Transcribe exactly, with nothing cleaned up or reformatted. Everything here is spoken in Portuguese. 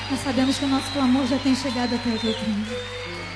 Nós sabemos que o nosso clamor já tem chegado até o teu trono.